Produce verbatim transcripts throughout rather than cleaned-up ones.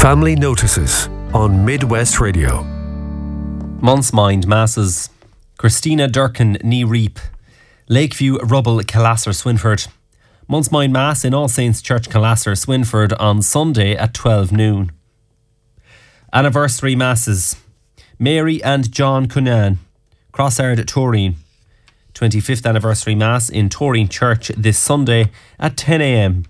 Family Notices on Midwest Radio. Month's Mind Masses. Christina Durkin, Knee Reap. Lakeview, Rubble, Calasser, Swinford. Month's Mind Mass in All Saints Church, Calasser, Swinford on Sunday at twelve noon. Anniversary Masses. Mary and John Cunan, Crossard, Toreen. twenty-fifth Anniversary Mass in Toreen Church this Sunday at ten a.m.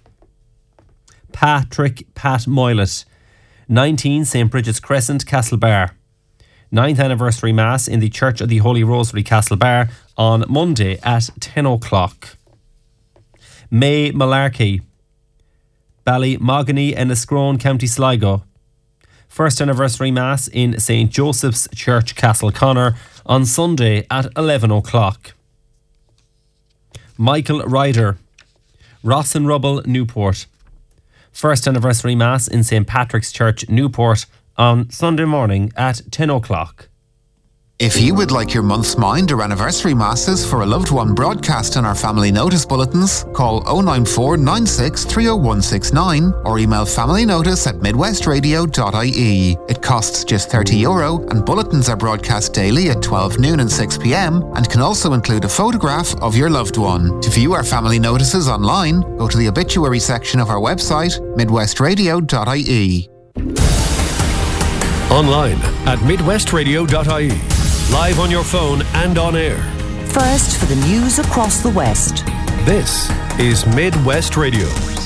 Patrick Pat Moylett, nineteen Saint Bridget's Crescent, Castlebar. ninth Anniversary Mass in the Church of the Holy Rosary, Castlebar on Monday at ten o'clock. May Malarkey, Ballymogany, Enniscrone, County Sligo. First Anniversary Mass in Saint Joseph's Church, Castleconnor on Sunday at eleven o'clock. Michael Ryder, Ross and Rubble, Newport. First Anniversary Mass in Saint Patrick's Church, Newport on Sunday morning at ten o'clock. If you would like your month's mind or anniversary masses for a loved one broadcast in our family notice bulletins, call oh nine four nine six three oh one six nine or email familynotice at midwestradio dot I E. It costs just thirty euro and bulletins are broadcast daily at twelve noon and six p.m. and can also include a photograph of your loved one. To view our family notices online, go to the obituary section of our website, midwestradio dot I E. Online at midwestradio dot I E. Live on your phone and on air. First for the news across the West. This is Midwest Radio.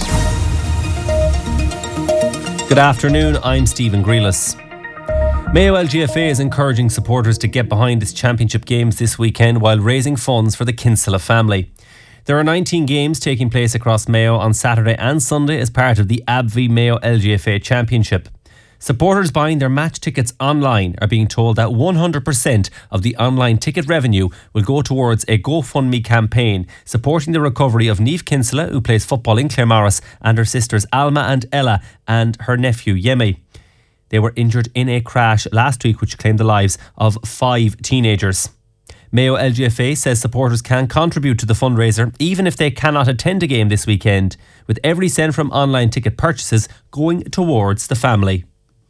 Good afternoon, I'm Stephen Grealis. Mayo L G F A is encouraging supporters to get behind its championship games this weekend while raising funds for the Kinsella family. There are nineteen games taking place across Mayo on Saturday and Sunday as part of the A B V I Mayo L G F A Championship. Supporters buying their match tickets online are being told that one hundred percent of the online ticket revenue will go towards a GoFundMe campaign supporting the recovery of Niamh Kinsella, who plays football in Claremorris, and her sisters Alma and Ella and her nephew Yemi. They were injured in a crash last week which claimed the lives of five teenagers. Mayo L G F A says supporters can contribute to the fundraiser even if they cannot attend a game this weekend, with every cent from online ticket purchases going towards the family.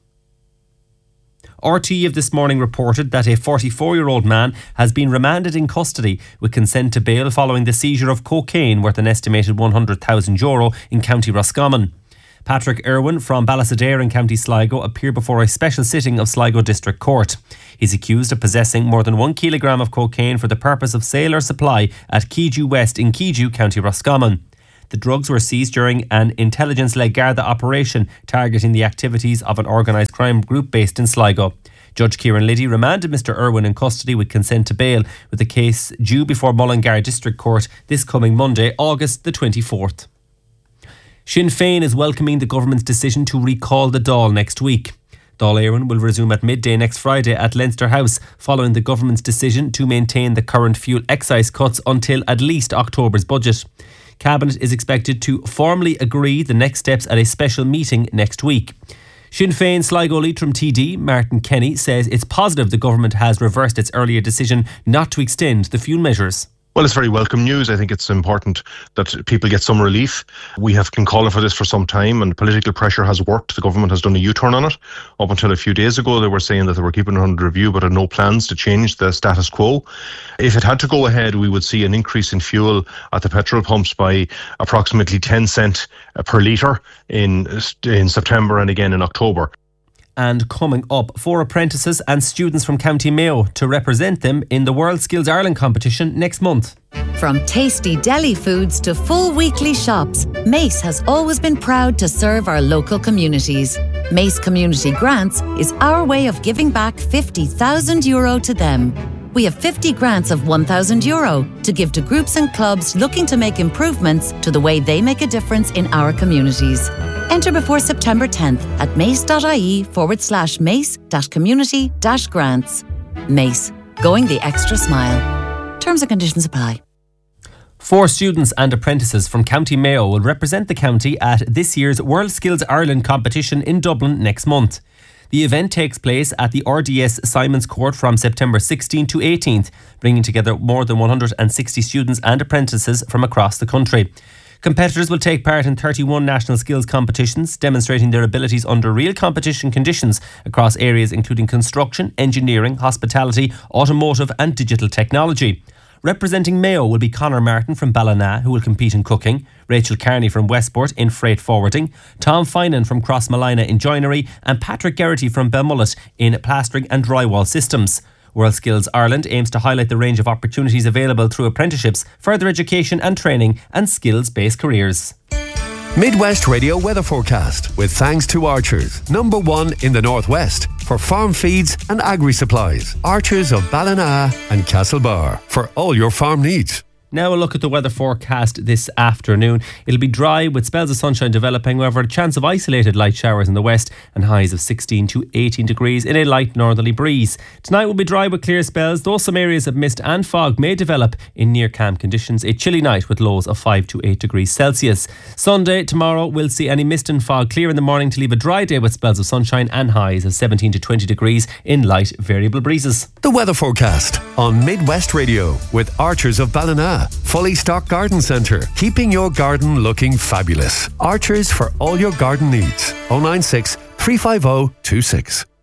R T E of this morning reported that a forty-four-year-old man has been remanded in custody with consent to bail following the seizure of cocaine worth an estimated one hundred thousand euro in County Roscommon. Patrick Irwin from Ballysadare in County Sligo appeared before a special sitting of Sligo District Court. He's accused of possessing more than one kilogram of cocaine for the purpose of sale or supply at Keeju West in Keeju, County Roscommon. The drugs were seized during an intelligence-led Garda operation targeting the activities of an organised crime group based in Sligo. Judge Kieran Liddy remanded Mr Irwin in custody with consent to bail, with the case due before Mullingar District Court this coming Monday, August the twenty-fourth. Sinn Féin is welcoming the government's decision to recall the Dáil next week. Dáil Éireann will resume at midday next Friday at Leinster House, following the government's decision to maintain the current fuel excise cuts until at least October's budget. Cabinet is expected to formally agree the next steps at a special meeting next week. Sinn Féin Sligo Leitrim T D Martin Kenny says it's positive the government has reversed its earlier decision not to extend the fuel measures. Well, it's very welcome news. I think it's important that people get some relief. We have been calling for this for some time and political pressure has worked. The government has done a U-turn on it. Up until a few days ago, they were saying that they were keeping it under review but had no plans to change the status quo. If it had to go ahead, we would see an increase in fuel at the petrol pumps by approximately ten cent per litre in, in September and again in October. And coming up, four apprentices and students from County Mayo to represent them in the World Skills Ireland competition next month. From tasty deli foods to full weekly shops, Mace has always been proud to serve our local communities. Mace Community Grants is our way of giving back fifty thousand euro to them. We have fifty grants of one thousand euro to give to groups and clubs looking to make improvements to the way they make a difference in our communities. Enter before September tenth at mace.ie forward slash mace dash community dash grants. Mace, going the extra smile. Terms and conditions apply. Four students and apprentices from County Mayo will represent the county at this year's World Skills Ireland competition in Dublin next month. The event takes place at the R D S Simons Court from September sixteenth to eighteenth, bringing together more than one hundred sixty students and apprentices from across the country. Competitors will take part in thirty-one national skills competitions, demonstrating their abilities under real competition conditions across areas including construction, engineering, hospitality, automotive and digital technology. Representing Mayo will be Conor Martin from Ballina, who will compete in cooking, Rachel Carney from Westport in freight forwarding, Tom Finan from Crossmalina in joinery, and Patrick Geraghty from Belmullet in plastering and drywall systems. World Skills Ireland aims to highlight the range of opportunities available through apprenticeships, further education and training, and skills-based careers. Midwest Radio weather forecast with thanks to Archers, number one in the Northwest for farm feeds and agri-supplies. Archers of Ballina and Castlebar for all your farm needs. Now a look at the weather forecast this afternoon. It'll be dry with spells of sunshine developing, however a chance of isolated light showers in the west and highs of sixteen to eighteen degrees in a light northerly breeze. Tonight will be dry with clear spells, though some areas of mist and fog may develop in near calm conditions. A chilly night with lows of five to eight degrees Celsius. Sunday, tomorrow, we'll see any mist and fog clear in the morning to leave a dry day with spells of sunshine and highs of seventeen to twenty degrees in light variable breezes. The weather forecast on Midwest Radio with Archers of Ballina. Fully stocked garden centre, keeping your garden looking fabulous. Archers for all your garden needs. oh nine six, three five oh, two six.